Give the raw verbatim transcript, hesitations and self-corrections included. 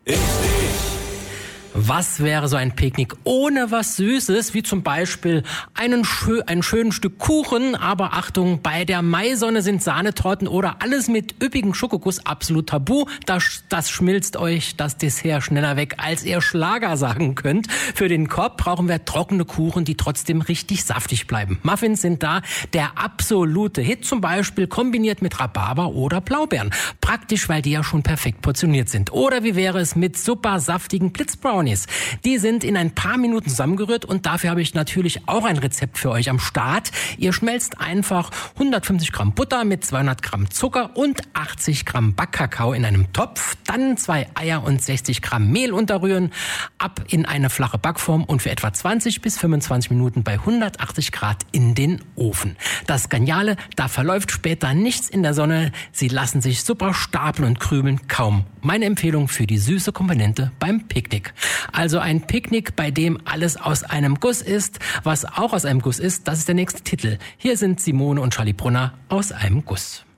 Was wäre so ein Picknick ohne was Süßes, wie zum Beispiel einen schö- ein schönes Stück Kuchen, aber Achtung, bei der Maisonne sind Sahnetorten oder alles mit üppigem Schokokuss absolut tabu. Das, das schmilzt euch das Dessert schneller weg, als ihr Schlager sagen könnt. Für den Korb brauchen wir trockene Kuchen, die trotzdem richtig saftig bleiben. Muffins sind da der absolute Hit, zum Beispiel kombiniert mit Rhabarber oder Blaubeeren. Praktisch, weil die ja schon perfekt portioniert sind. Oder wie wäre es mit super saftigen Blitzbrownies? Die sind in ein paar Minuten zusammengerührt und dafür habe ich natürlich auch ein Rezept für euch am Start. Ihr schmelzt einfach hundertfünfzig Gramm Butter mit zweihundert Gramm Zucker und achtzig Gramm Backkakao in einem Topf, dann zwei Eier und sechzig Gramm Mehl unterrühren, ab in eine flache Backform und für etwa zwanzig bis fünfundzwanzig Minuten bei hundertachtzig Grad in den Ofen. Das Geniale, da verläuft später nichts in der Sonne. Sie lassen sich super stapeln und krümeln, kaum. Meine Empfehlung für die süße Komponente beim Picknick. Also ein Picknick, bei dem alles aus einem Guss ist. Was auch aus einem Guss ist, das ist der nächste Titel. Hier sind Simone und Charlie Brunner aus einem Guss.